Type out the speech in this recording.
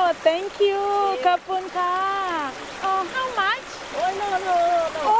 thank you ขอบคุณค่ะ how much Oh no no no. oh